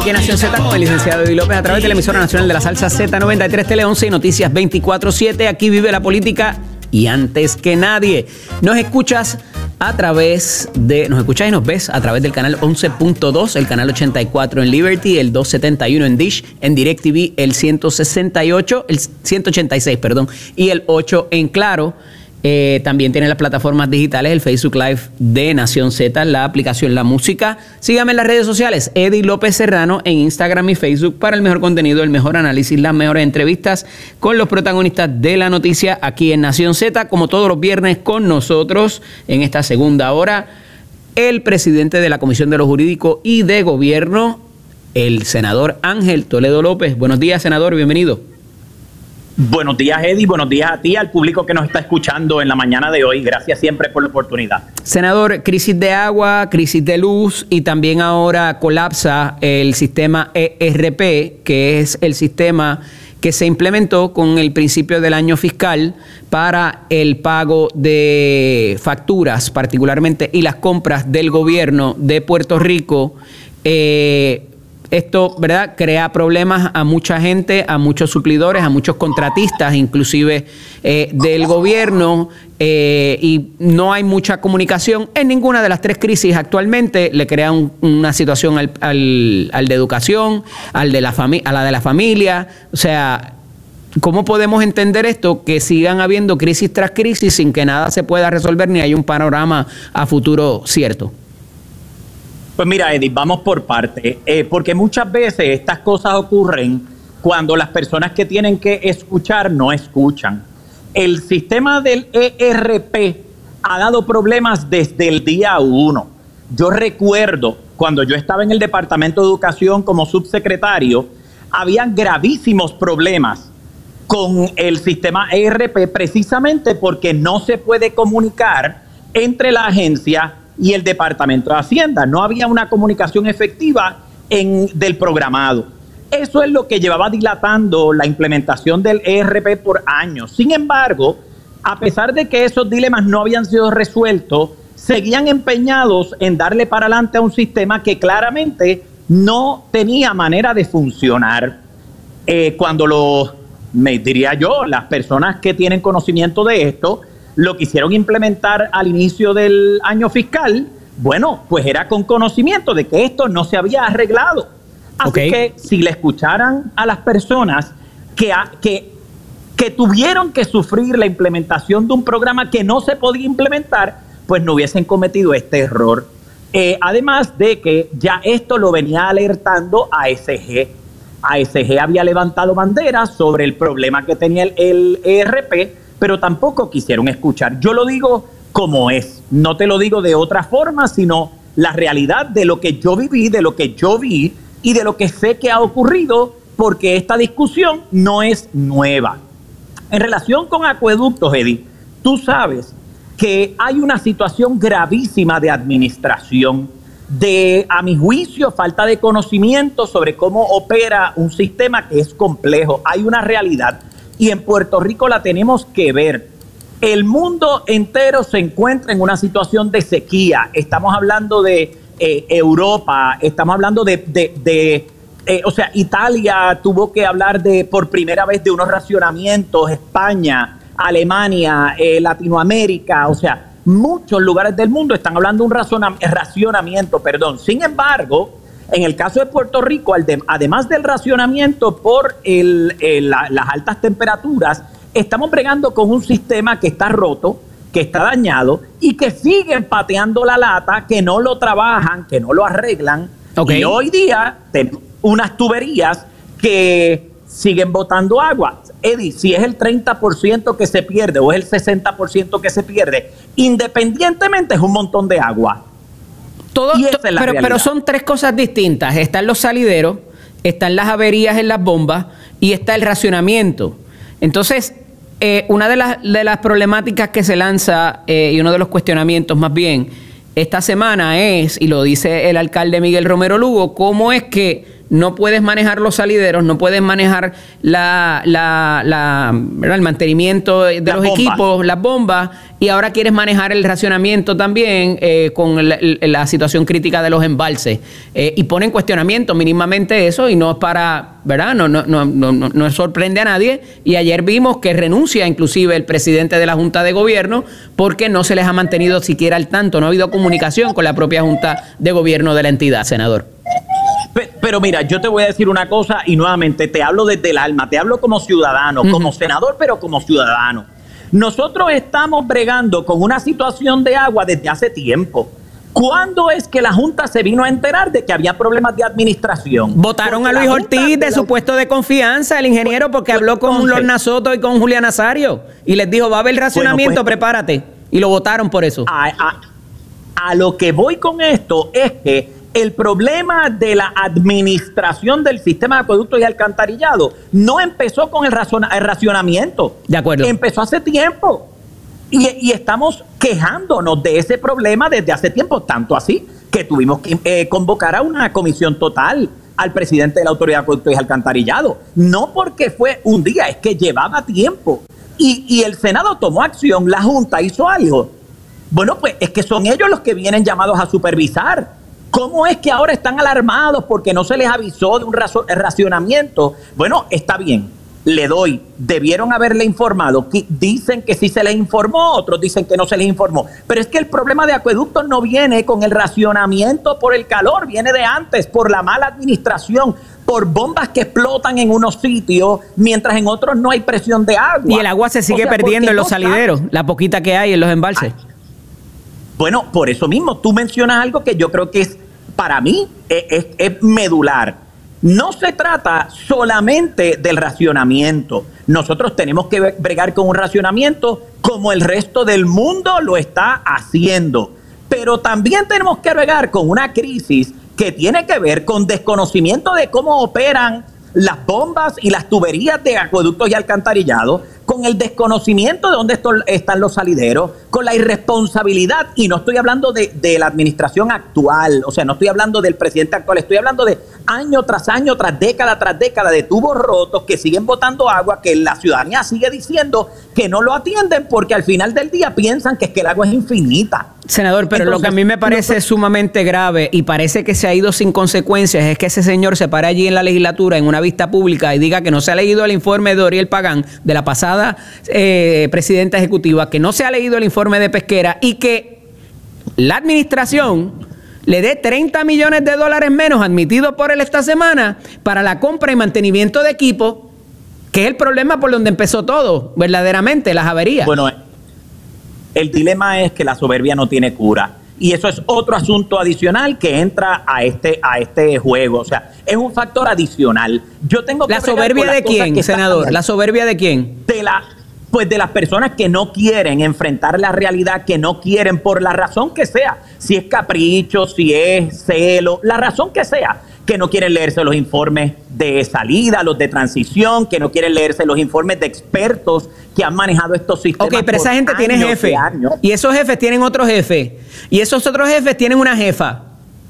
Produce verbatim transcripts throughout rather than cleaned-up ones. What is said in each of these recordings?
aquí en Nación Z con el licenciado Eddie López a través de la emisora nacional de la salsa Z noventa y tres Tele once y Noticias veinticuatro siete. Aquí vive la política y antes que nadie. Nos escuchas a través de, nos escuchas y nos ves a través del canal once punto dos, el canal ochenta y cuatro en Liberty, el doscientos setenta y uno en Dish, en DirecTV el ciento sesenta y ocho, el ciento ochenta y seis, perdón, y el ocho en Claro. Eh, también tiene las plataformas digitales, el Facebook Live de Nación Z, la aplicación La Música. Sígame en las redes sociales, Eddie López Serrano, en Instagram y Facebook para el mejor contenido, el mejor análisis, las mejores entrevistas con los protagonistas de la noticia aquí en Nación Z. Como todos los viernes con nosotros en esta segunda hora, el presidente de la Comisión de lo Jurídico y de Gobierno, el senador Ángel Toledo López. Buenos días, senador, bienvenido. Buenos días, Eddie. Buenos días a ti, al público que nos está escuchando en la mañana de hoy. Gracias siempre por la oportunidad. Senador, crisis de agua, crisis de luz y también ahora colapsa el sistema E R P, que es el sistema que se implementó con el principio del año fiscal para el pago de facturas, particularmente, y las compras del gobierno de Puerto Rico. Eh, Esto, ¿verdad?, crea problemas a mucha gente, a muchos suplidores, a muchos contratistas, inclusive eh, del gobierno, eh, y no hay mucha comunicación en ninguna de las tres crisis actualmente. Le crea un, una situación al, al, al de educación, al de la fami- a la de la familia. O sea, ¿cómo podemos entender esto? Que sigan habiendo crisis tras crisis sin que nada se pueda resolver ni hay un panorama a futuro cierto. Pues mira, Eddie, vamos por parte, eh, porque muchas veces estas cosas ocurren cuando las personas que tienen que escuchar no escuchan. El sistema del E R P ha dado problemas desde el día uno. Yo recuerdo cuando yo estaba en el Departamento de Educación como subsecretario, habían gravísimos problemas con el sistema E R P precisamente porque no se puede comunicar entre la agencia y el Departamento de Hacienda. No había una comunicación efectiva en, del programado. Eso es lo que llevaba dilatando la implementación del E R P por años. Sin embargo, a pesar de que esos dilemas no habían sido resueltos, seguían empeñados en darle para adelante a un sistema que claramente no tenía manera de funcionar. Eh, cuando lo, me diría yo, las personas que tienen conocimiento de esto, lo quisieron implementar al inicio del año fiscal, bueno, pues era con conocimiento de que esto no se había arreglado. Así okay. que si le escucharan a las personas que, a, que, que tuvieron que sufrir la implementación de un programa que no se podía implementar, pues no hubiesen cometido este error. Eh, además de que ya esto lo venía alertando A S G. A S G había levantado banderas sobre el problema que tenía el, el E R P, pero tampoco quisieron escuchar. Yo lo digo como es, no te lo digo de otra forma, sino la realidad de lo que yo viví, de lo que yo vi y de lo que sé que ha ocurrido, porque esta discusión no es nueva. En relación con acueductos, Eddie, tú sabes que hay una situación gravísima de administración, de, a mi juicio, falta de conocimiento sobre cómo opera un sistema que es complejo. Hay una realidad. Y en Puerto Rico la tenemos que ver. El mundo entero se encuentra en una situación de sequía. Estamos hablando de eh, Europa, estamos hablando de, de, de eh, o sea, Italia tuvo que hablar de por primera vez de unos racionamientos, España, Alemania, eh, Latinoamérica, o sea, muchos lugares del mundo están hablando de un razona, racionamiento, perdón. Sin embargo, en el caso de Puerto Rico, además del racionamiento por el, el, la, las altas temperaturas, estamos bregando con un sistema que está roto, que está dañado y que siguen pateando la lata, que no lo trabajan, que no lo arreglan. Okay. Y hoy día tenemos unas tuberías que siguen botando agua. Eddie, si es el treinta por ciento que se pierde o es el sesenta por ciento que se pierde, independientemente es un montón de agua. Todo, to, pero, pero son tres cosas distintas. Están los salideros, están las averías en las bombas y está el racionamiento. Entonces, eh, una de las, de las problemáticas que se lanza eh, y uno de los cuestionamientos más bien esta semana es, y lo dice el alcalde Miguel Romero Lugo, cómo es que no puedes manejar los salideros, no puedes manejar la, la, la, ¿verdad? el mantenimiento de las los bombas. equipos, las bombas, y ahora quieres manejar el racionamiento también eh, con la, la situación crítica de los embalses. Eh, y pone en cuestionamiento mínimamente eso, y no es para, ¿verdad? No, no, no, no, no, no sorprende a nadie. Y ayer vimos que renuncia inclusive el presidente de la Junta de Gobierno porque no se les ha mantenido siquiera al tanto, no ha habido comunicación con la propia Junta de Gobierno de la entidad, senador. Pero mira, yo te voy a decir una cosa y nuevamente te hablo desde el alma, te hablo como ciudadano, uh-huh. como senador, pero como ciudadano. Nosotros estamos bregando con una situación de agua desde hace tiempo. ¿Cuándo es que la Junta se vino a enterar de que había problemas de administración? Votaron porque a Luis Ortiz de, de su puesto de confianza, el ingeniero, porque pues, habló con entonces, Lorna Soto y con Julián Nazario y les dijo, va a haber racionamiento, bueno, pues, prepárate. Y lo votaron por eso. A, a, a lo que voy con esto es que el problema de la administración del sistema de acueductos y alcantarillado no empezó con el, razona, el racionamiento. De acuerdo. Empezó hace tiempo. Y, y estamos quejándonos de ese problema desde hace tiempo, tanto así que tuvimos que eh, convocar a una comisión total al presidente de la Autoridad de Acueductos y Alcantarillado. No porque fue un día, es que llevaba tiempo. Y, y el Senado tomó acción, la Junta hizo algo. Bueno, pues es que son ellos los que vienen llamados a supervisar. ¿Cómo es que ahora están alarmados porque no se les avisó de un racionamiento? Bueno, está bien, le doy, debieron haberle informado. Dicen que sí se les informó, otros dicen que no se les informó. Pero es que el problema de acueductos no viene con el racionamiento por el calor, viene de antes, por la mala administración, por bombas que explotan en unos sitios, mientras en otros no hay presión de agua. Y el agua se sigue o sea, perdiendo en los no salideros, la poquita que hay en los embalses. Ay. Bueno, por eso mismo, tú mencionas algo que yo creo que es, para mí, es, es, es medular. No se trata solamente del racionamiento. Nosotros tenemos que bregar con un racionamiento como el resto del mundo lo está haciendo. Pero también tenemos que bregar con una crisis que tiene que ver con desconocimiento de cómo operan las bombas y las tuberías de acueductos y alcantarillado, con el desconocimiento de dónde están los salideros, con la irresponsabilidad, y no estoy hablando de, de la administración actual, o sea, no estoy hablando del presidente actual, estoy hablando de año tras año, tras década tras década, de tubos rotos que siguen botando agua, que la ciudadanía sigue diciendo que no lo atienden porque al final del día piensan que es que el agua es infinita. Senador, pero entonces, lo que a mí me parece no, sumamente grave y parece que se ha ido sin consecuencias es que ese señor se pare allí en la legislatura en una vista pública y diga que no se ha leído el informe de Oriel Pagán, de la pasada eh, presidenta ejecutiva, que no se ha leído el informe de Pesquera y que la administración le dé treinta millones de dólares menos admitidos por él esta semana para la compra y mantenimiento de equipo, que es el problema por donde empezó todo, verdaderamente, las averías. Bueno, el dilema es que la soberbia no tiene cura. Y eso es otro asunto adicional que entra a este, a este juego. O sea, es un factor adicional. Yo tengo que ¿La soberbia de quién, senador? ¿La soberbia de quién? De la, pues de las personas que no quieren enfrentar la realidad, que no quieren, por la razón que sea. Si es capricho, si es celo, la razón que sea. Que no quieren leerse los informes de salida, los de transición, que no quieren leerse los informes de expertos que han manejado estos sistemas. Ok, pero esa gente tiene jefe. Y esos jefes tienen otro jefe. Y esos otros jefes tienen una jefa.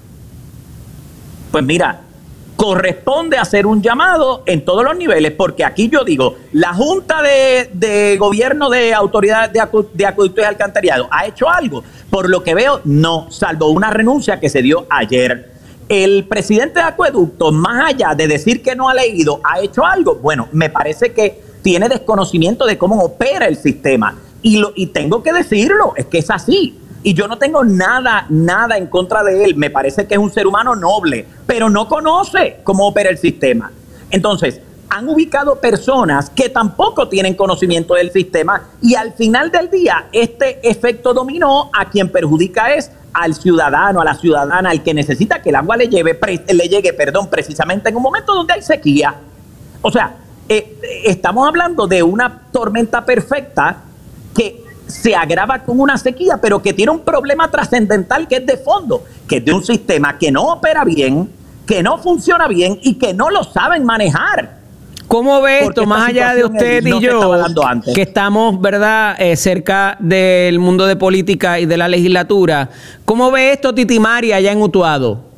Pues mira, corresponde hacer un llamado en todos los niveles, porque aquí yo digo, la Junta de, de Gobierno de Autoridad de, Acu de Acueductos y Alcantarillado ha hecho algo. Por lo que veo, no, salvo una renuncia que se dio ayer. El presidente de Acueducto, más allá de decir que no ha leído, ¿ha hecho algo? Bueno, me parece que tiene desconocimiento de cómo opera el sistema. Y, lo, y tengo que decirlo, es que es así. Y yo no tengo nada, nada en contra de él. Me parece que es un ser humano noble, pero no conoce cómo opera el sistema. Entonces, han ubicado personas que tampoco tienen conocimiento del sistema y al final del día, este efecto dominó a quien perjudica es al ciudadano, a la ciudadana, al que necesita que el agua le, lleve, le llegue perdón, precisamente en un momento donde hay sequía. O sea, eh, estamos hablando de una tormenta perfecta que se agrava con una sequía, pero que tiene un problema trascendental que es de fondo, que es de un sistema que no opera bien, que no funciona bien y que no lo saben manejar. ¿Cómo ve esto, más allá de usted y yo, que estamos, verdad, eh, cerca del mundo de política y de la legislatura? ¿Cómo ve esto Titi Mari allá en Utuado?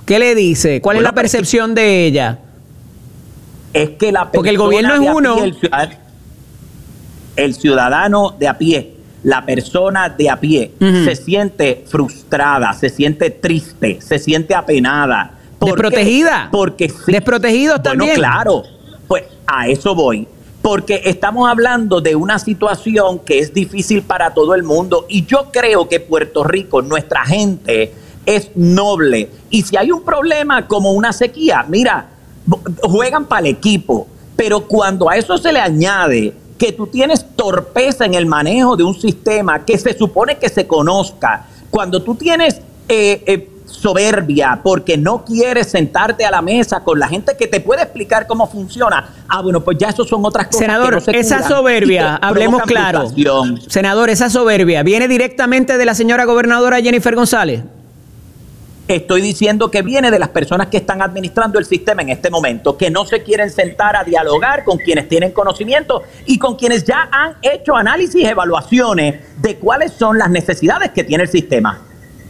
¿Qué le dice? ¿Cuál bueno, es la percepción de ella? Es que la Porque el gobierno es uno. Pie, el, ciudadano, el ciudadano de a pie, la persona de a pie, uh-huh. se siente frustrada, se siente triste, se siente apenada. ¿Desprotegida? Porque sí. ¿Desprotegidos también? Bueno, claro. Pues a eso voy. Porque estamos hablando de una situación que es difícil para todo el mundo. Y yo creo que Puerto Rico, nuestra gente, es noble. Y si hay un problema como una sequía, mira, juegan para el equipo. Pero cuando a eso se le añade que tú tienes torpeza en el manejo de un sistema que se supone que se conozca, cuando tú tienes eh, eh, soberbia porque no quieres sentarte a la mesa con la gente que te puede explicar cómo funciona, ah, bueno, pues ya eso son otras cosas. Senador, que no se esa soberbia, hablemos claro. Frustración. Senador, esa soberbia, ¿viene directamente de la señora gobernadora Jennifer González? Estoy diciendo que viene de las personas que están administrando el sistema en este momento, que no se quieren sentar a dialogar con quienes tienen conocimiento y con quienes ya han hecho análisis y evaluaciones de cuáles son las necesidades que tiene el sistema.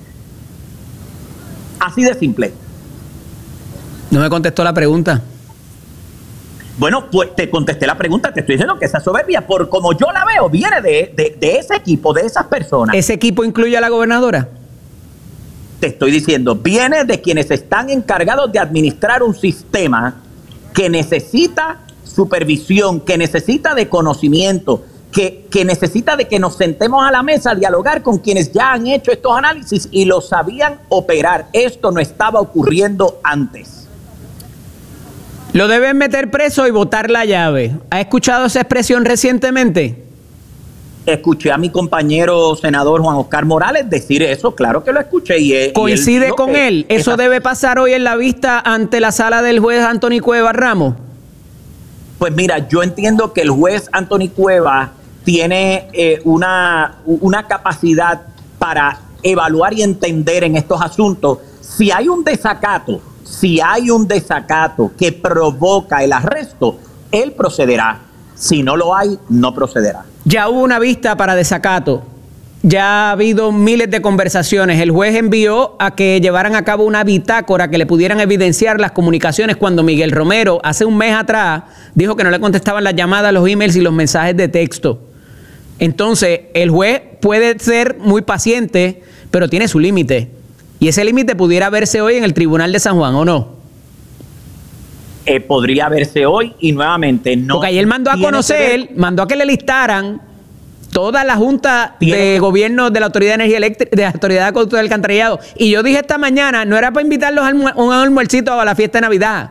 Así de simple. No me contestó la pregunta. Bueno, pues te contesté la pregunta, te estoy diciendo que esa soberbia, por como yo la veo, viene de, de, de ese equipo, de esas personas. ¿Ese equipo incluye a la gobernadora? Te estoy diciendo, viene de quienes están encargados de administrar un sistema que necesita supervisión, que necesita de conocimiento, que, que necesita de que nos sentemos a la mesa a dialogar con quienes ya han hecho estos análisis y lo sabían operar. Esto no estaba ocurriendo antes. Lo deben meter preso y botar la llave. ¿Ha escuchado esa expresión recientemente? Escuché a mi compañero senador Juan Oscar Morales decir eso, claro que lo escuché. Y, ¿Coincide y él con él? ¿Eso esa... debe pasar hoy en la vista ante la sala del juez Anthony Cuevas Ramos? Pues mira, yo entiendo que el juez Anthony Cuevas tiene eh, una, una capacidad para evaluar y entender en estos asuntos. Si hay un desacato, si hay un desacato que provoca el arresto, él procederá. Si no lo hay, no procederá. Ya hubo una vista para desacato. Ya ha habido miles de conversaciones. El juez envió a que llevaran a cabo una bitácora que le pudieran evidenciar las comunicaciones cuando Miguel Romero, hace un mes atrás, dijo que no le contestaban las llamadas, los emails y los mensajes de texto. Entonces, el juez puede ser muy paciente, pero tiene su límite. Y ese límite pudiera verse hoy en el Tribunal de San Juan, ¿o no? Eh, podría verse hoy y nuevamente no. Porque ayer mandó a conocer, mandó a que le listaran toda la Junta de Gobierno de la Autoridad de Energía Eléctrica, de la Autoridad de Acueducto del Alcantarillado. Y yo dije esta mañana, no era para invitarlos a un almuercito a la fiesta de Navidad.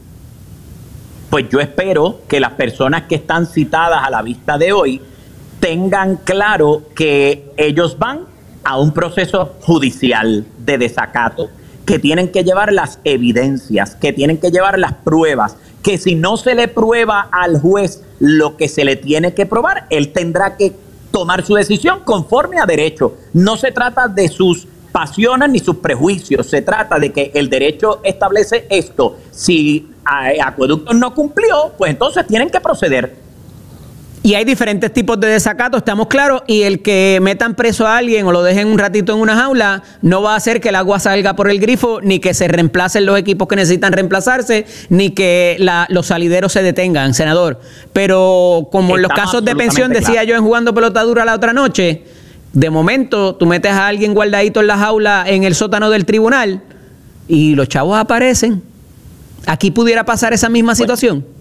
Pues yo espero que las personas que están citadas a la vista de hoy tengan claro que ellos van a un proceso judicial de desacato, que tienen que llevar las evidencias, que tienen que llevar las pruebas, que si no se le prueba al juez lo que se le tiene que probar, él tendrá que tomar su decisión conforme a derecho. No se trata de sus pasiones ni sus prejuicios, se trata de que el derecho establece esto. Si Acueducto no cumplió, pues entonces tienen que proceder. Y hay diferentes tipos de desacato, estamos claros, y el que metan preso a alguien o lo dejen un ratito en una jaula no va a hacer que el agua salga por el grifo, ni que se reemplacen los equipos que necesitan reemplazarse, ni que la, los salideros se detengan, senador. Pero como en los casos de pensión, decía claro. Yo en Jugando Pelota Dura la otra noche, de momento tú metes a alguien guardadito en la jaula en el sótano del tribunal y los chavos aparecen. ¿Aquí pudiera pasar esa misma situación? Bueno.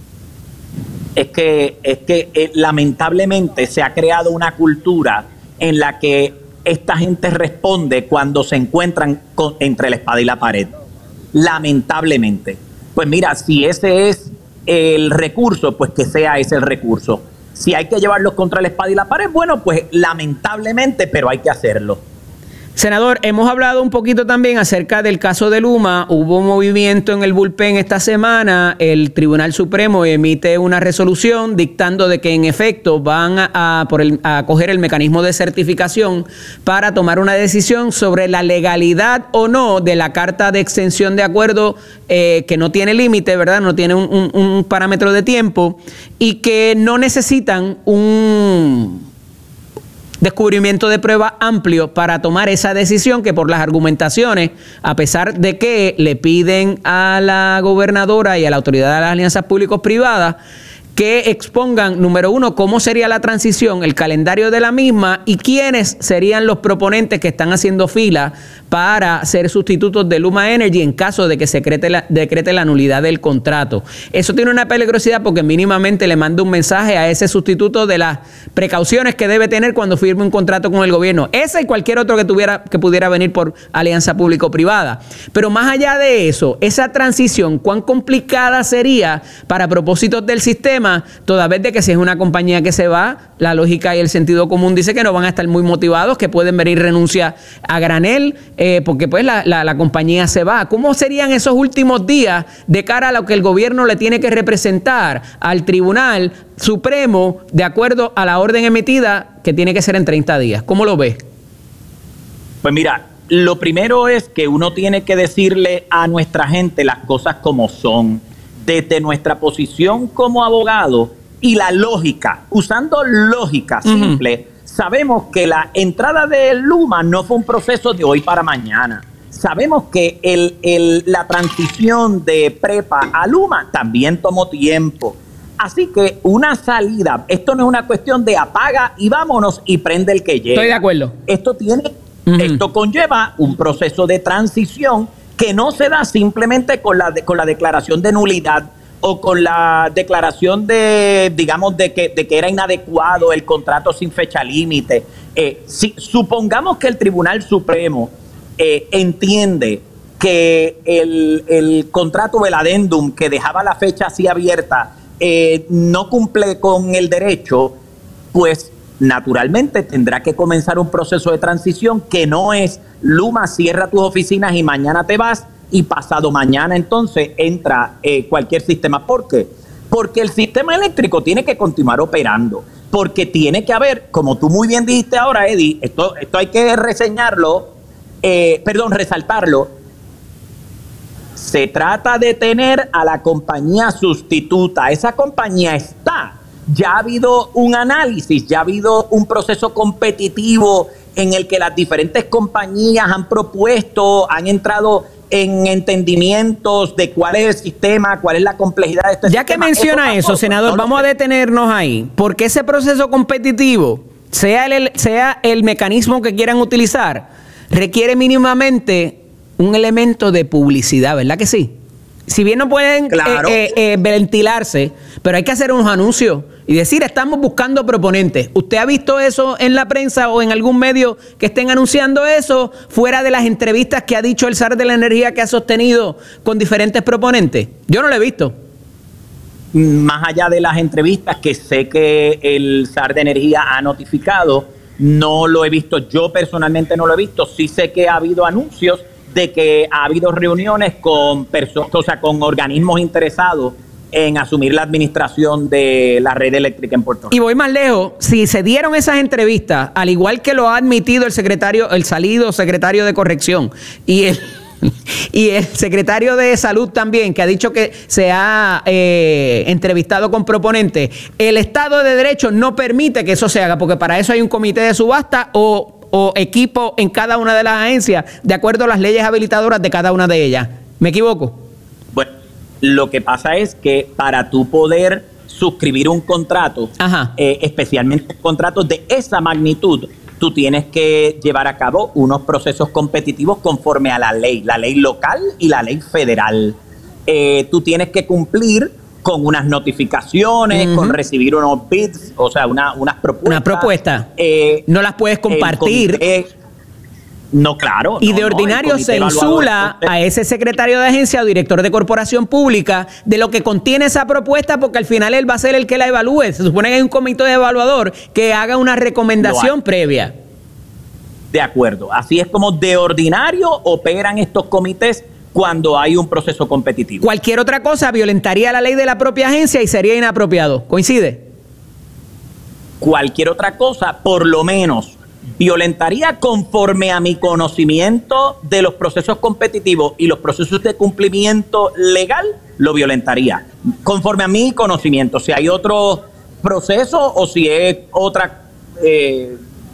Es que, es que eh, lamentablemente se ha creado una cultura en la que esta gente responde cuando se encuentran con, entre la espada y la pared. Lamentablemente. Pues mira, si ese es el recurso, pues que sea ese el recurso. Si hay que llevarlos contra la espada y la pared, bueno, pues lamentablemente, pero hay que hacerlo. Senador, hemos hablado un poquito también acerca del caso de Luma. Hubo un movimiento en el bullpen esta semana. El Tribunal Supremo emite una resolución dictando de que en efecto van a, a, por el, a coger el mecanismo de certificación para tomar una decisión sobre la legalidad o no de la carta de extensión de acuerdo eh, que no tiene límite, ¿verdad? No tiene un, un, un parámetro de tiempo y que no necesitan un... descubrimiento de prueba amplio para tomar esa decisión que por las argumentaciones, a pesar de que le piden a la gobernadora y a la autoridad de las alianzas públicos-privadas que expongan, número uno, cómo sería la transición, el calendario de la misma y quiénes serían los proponentes que están haciendo fila para ser sustitutos de Luma Energy en caso de que se decrete la, decrete la nulidad del contrato. Eso tiene una peligrosidad porque mínimamente le manda un mensaje a ese sustituto de las precauciones que debe tener cuando firme un contrato con el gobierno. Ese y cualquier otro que tuviera que pudiera venir por alianza público-privada. Pero más allá de eso, esa transición, ¿cuán complicada sería para propósitos del sistema? Toda vez de que si es una compañía que se va, la lógica y el sentido común dice que no van a estar muy motivados, que pueden venir renuncia a granel, eh, porque pues la, la, la compañía se va. ¿Cómo serían esos últimos días de cara a lo que el gobierno le tiene que representar al Tribunal Supremo de acuerdo a la orden emitida que tiene que ser en treinta días? ¿Cómo lo ves? Pues mira, lo primero es que uno tiene que decirle a nuestra gente las cosas como son. Desde nuestra posición como abogado y la lógica, usando lógica simple, uh-huh. sabemos que la entrada de Luma no fue un proceso de hoy para mañana. Sabemos que el, el, la transición de prepa a Luma también tomó tiempo. Así que una salida, esto no es una cuestión de apaga y vámonos y prende el que llegue. Estoy de acuerdo. Esto tiene, uh-huh. esto conlleva un proceso de transición que no se da simplemente con la, de, con la declaración de nulidad o con la declaración de, digamos, de que, de que era inadecuado el contrato sin fecha límite. Eh, si supongamos que el Tribunal Supremo eh, entiende que el, el contrato, el adendum que dejaba la fecha así abierta, eh, no cumple con el derecho, pues naturalmente tendrá que comenzar un proceso de transición que no es Luma cierra tus oficinas y mañana te vas y pasado mañana entonces entra eh, cualquier sistema. ¿Por qué? Porque el sistema eléctrico tiene que continuar operando, porque tiene que haber, como tú muy bien dijiste ahora, Eddie, esto, esto hay que reseñarlo, eh, perdón, resaltarlo. Se trata de tener a la compañía sustituta. Esa compañía está. Ya ha habido un análisis, ya ha habido un proceso competitivo en el que las diferentes compañías han propuesto, han entrado en entendimientos de cuál es el sistema, cuál es la complejidad de este ya sistema. Ya que menciona eso, eso senador, no vamos a detenernos ahí, porque ese proceso competitivo, sea el, sea el mecanismo que quieran utilizar, requiere mínimamente un elemento de publicidad, ¿verdad que sí? Si bien no pueden claro. eh, eh, eh, ventilarse, pero hay que hacer unos anuncios y decir, estamos buscando proponentes. ¿Usted ha visto eso en la prensa o en algún medio que estén anunciando eso, fuera de las entrevistas que ha dicho el S A R de la Energía que ha sostenido con diferentes proponentes? Yo no lo he visto. Más allá de las entrevistas que sé que el S A R de Energía ha notificado, no lo he visto. Yo personalmente no lo he visto. Sí sé que ha habido anuncios de que ha habido reuniones con personas, o sea, con organismos interesados en asumir la administración de la red eléctrica en Puerto Rico. Y voy más lejos, si se dieron esas entrevistas, al igual que lo ha admitido el secretario, el salido secretario de Corrección y el, y el secretario de Salud también, que ha dicho que se ha eh, entrevistado con proponentes, el Estado de Derecho no permite que eso se haga, porque para eso hay un comité de subasta o o equipo en cada una de las agencias, de acuerdo a las leyes habilitadoras de cada una de ellas. ¿Me equivoco? Bueno, lo que pasa es que para tú poder suscribir un contrato, eh, especialmente contratos de esa magnitud, tú tienes que llevar a cabo unos procesos competitivos conforme a la ley, la ley local y la ley federal. Eh, tú tienes que cumplir con unas notificaciones, uh-huh. con recibir unos bids, o sea, una, unas propuestas. Una propuesta. Eh, no las puedes compartir. Comité, no, claro. Y no, de ordinario no, se insula a ese secretario de agencia o director de corporación pública de lo que contiene esa propuesta, porque al final él va a ser el que la evalúe. Se supone que hay un comité de evaluador que haga una recomendación previa. De acuerdo. Así es como de ordinario operan estos comités cuando hay un proceso competitivo. Cualquier otra cosa violentaría la ley de la propia agencia y sería inapropiado. ¿Coincide? Cualquier otra cosa, por lo menos, violentaría conforme a mi conocimiento de los procesos competitivos y los procesos de cumplimiento legal, lo violentaría. Conforme a mi conocimiento, si hay otro proceso o si es otra... Eh,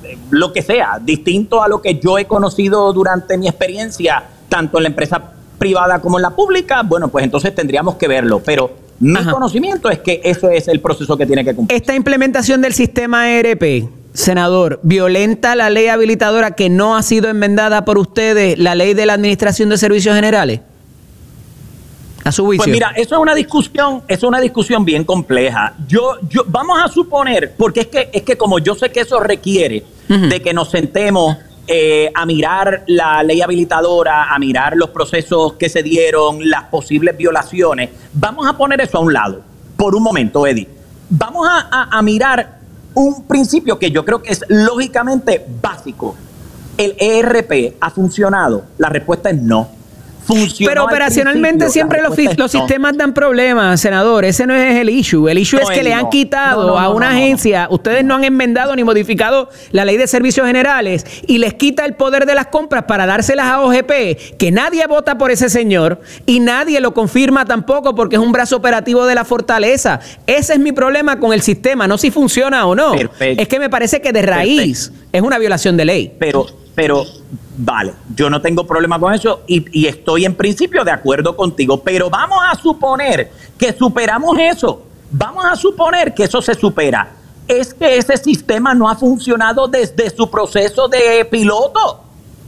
lo que sea, distinto a lo que yo he conocido durante mi experiencia, tanto en la empresa privada como en la pública, bueno, pues entonces tendríamos que verlo, pero mi Ajá. conocimiento es que eso es el proceso que tiene que cumplir. Esta implementación del sistema E R P, senador, ¿violenta la ley habilitadora que no ha sido enmendada por ustedes, la ley de la Administración de Servicios Generales? A su juicio. Pues mira, eso es una discusión, eso es una discusión bien compleja. Yo, yo, vamos a suponer, porque es que, es que como yo sé que eso requiere uh-huh. de que nos sentemos eh, a mirar la ley habilitadora, a mirar los procesos que se dieron, las posibles violaciones, vamos a poner eso a un lado, por un momento, Eddie. Vamos a, a, a mirar un principio que yo creo que es lógicamente básico. ¿El E R P ha funcionado? La respuesta es no. Funcionó. Pero operacionalmente siempre los, los no. sistemas dan problemas, senador. Ese no es el issue. El issue no, es que le no. han quitado no, no, a una no, no, agencia. No. Ustedes no han enmendado ni modificado la ley de servicios generales y les quita el poder de las compras para dárselas a O G P, que nadie vota por ese señor y nadie lo confirma tampoco porque es un brazo operativo de la fortaleza. Ese es mi problema con el sistema, no si funciona o no. Perfecto. Es que me parece que de raíz Perfecto. es una violación de ley. Pero, pero... Vale, yo no tengo problema con eso y, y estoy en principio de acuerdo contigo, pero vamos a suponer que superamos eso, vamos a suponer que eso se supera. Es que ese sistema no ha funcionado desde su proceso de piloto.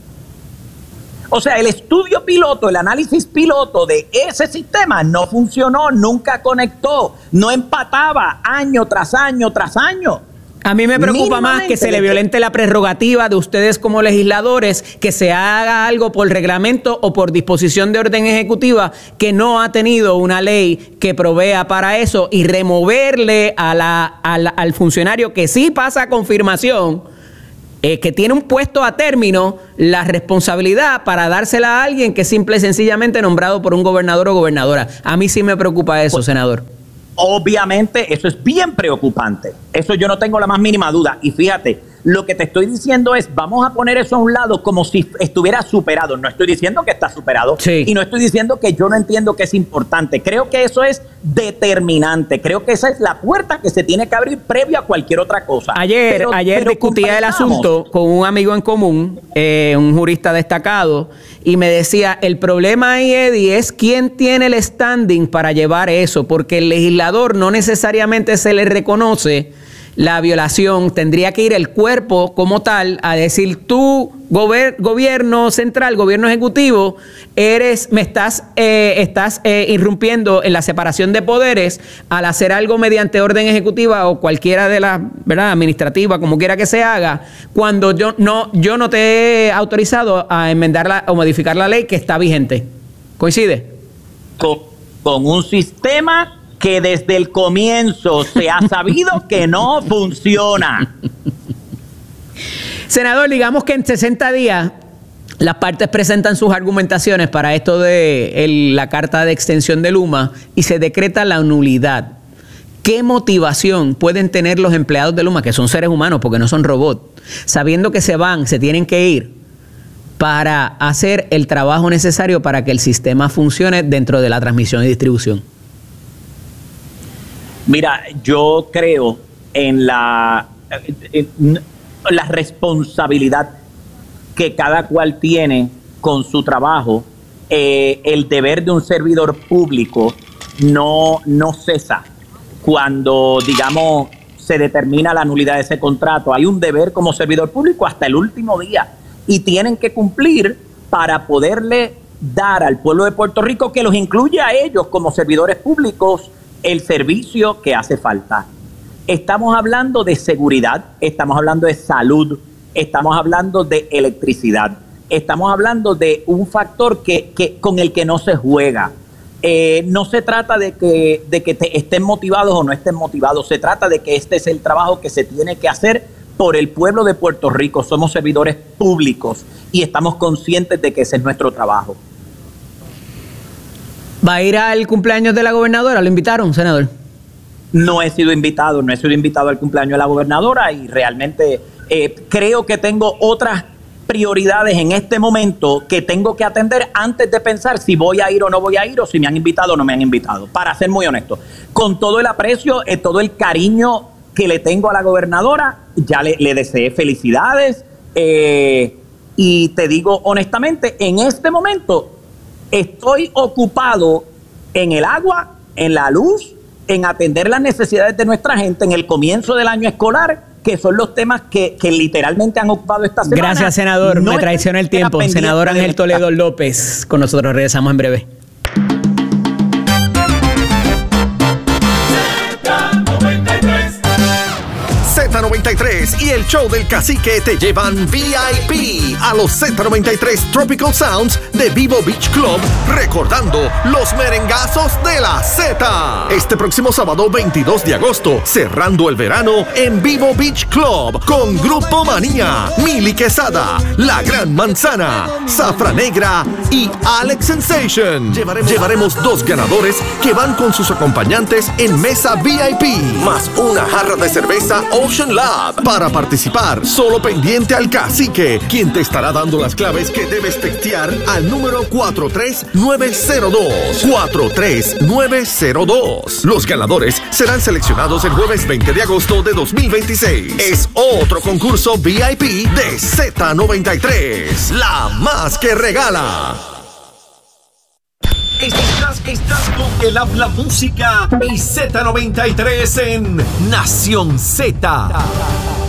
O sea, el estudio piloto, el análisis piloto de ese sistema no funcionó, nunca conectó, no empataba año tras año tras año. A mí me preocupa más que se le violente la prerrogativa de ustedes como legisladores, que se haga algo por reglamento o por disposición de orden ejecutiva que no ha tenido una ley que provea para eso y removerle a la, a la, al funcionario que sí pasa a confirmación, eh, que tiene un puesto a término, la responsabilidad para dársela a alguien que es simple y sencillamente nombrado por un gobernador o gobernadora. A mí sí me preocupa eso, pues, senador. Obviamente eso es bien preocupante, eso yo no tengo la más mínima duda y fíjate, lo que te estoy diciendo es vamos a poner eso a un lado como si estuviera superado, no estoy diciendo que está superado sí. y no estoy diciendo que yo no entiendo que es importante, creo que eso es determinante, creo que esa es la puerta que se tiene que abrir previo a cualquier otra cosa. Ayer, pero, ayer pero discutía el asunto con un amigo en común, eh, un jurista destacado, y me decía, el problema ahí, Eddie, es quién tiene el standing para llevar eso, porque el legislador no necesariamente se le reconoce la violación, tendría que ir el cuerpo como tal a decir, tú, gober, gobierno central, gobierno ejecutivo, eres, me estás, eh, estás eh, irrumpiendo en la separación de poderes al hacer algo mediante orden ejecutiva o cualquiera de las, ¿verdad?, administrativa, como quiera que se haga, cuando yo no, yo no te he autorizado a enmendarla o modificar la ley que está vigente. ¿Coincide? Con, con un sistema que desde el comienzo se ha sabido que no funciona. Senador, digamos que en sesenta días las partes presentan sus argumentaciones para esto de el, la carta de extensión de Luma y se decreta la nulidad. ¿Qué motivación pueden tener los empleados de Luma, que son seres humanos porque no son robots, sabiendo que se van, se tienen que ir, para hacer el trabajo necesario para que el sistema funcione dentro de la transmisión y distribución? Mira, yo creo en la, en la responsabilidad que cada cual tiene con su trabajo. Eh, el deber de un servidor público no, no cesa cuando, digamos, se determina la nulidad de ese contrato. Hay un deber como servidor público hasta el último día y tienen que cumplir para poderle dar al pueblo de Puerto Rico, que los incluye a ellos como servidores públicos, el servicio que hace falta. Estamos hablando de seguridad, estamos hablando de salud, estamos hablando de electricidad, estamos hablando de un factor que, que, con el que no se juega. Eh, no se trata de que, de que te estén motivados o no estén motivados, se trata de que este es el trabajo que se tiene que hacer por el pueblo de Puerto Rico. Somos servidores públicos y estamos conscientes de que ese es nuestro trabajo. ¿Va a ir al cumpleaños de la gobernadora? ¿Lo invitaron, senador? No he sido invitado, no he sido invitado al cumpleaños de la gobernadora y realmente eh, creo que tengo otras prioridades en este momento que tengo que atender antes de pensar si voy a ir o no voy a ir o si me han invitado o no me han invitado, para ser muy honesto. Con todo el aprecio, eh, todo el cariño que le tengo a la gobernadora, ya le, le deseé felicidades, eh, y te digo honestamente, en este momento estoy ocupado en el agua, en la luz, en atender las necesidades de nuestra gente en el comienzo del año escolar, que son los temas que, que literalmente han ocupado esta semana. Gracias, senador. No Me traiciona el tiempo. Senador Ángel Toledo López con nosotros. Regresamos en breve. Z noventa y tres y el show del cacique te llevan V I P a los Z noventa y tres Tropical Sounds de Vivo Beach Club, recordando los merengazos de la Z. Este próximo sábado veintidós de agosto, cerrando el verano en Vivo Beach Club con Grupo Manía, Mili Quesada, La Gran Manzana, Zafra Negra y Alex Sensation. Llevaremos, llevaremos dos ganadores que van con sus acompañantes en mesa V I P, más una jarra de cerveza Ocean Lab. Para participar, solo pendiente al cacique, quien te estará dando las claves que debes textear al número cuatro tres nueve cero dos. cuatro tres nueve cero dos. Los ganadores serán seleccionados el jueves veinte de agosto de dos mil veintiséis. Es otro concurso V I P de Z noventa y tres, la más que regala. Estás, estás con el Habla Música y Z noventa y tres en Nación Z.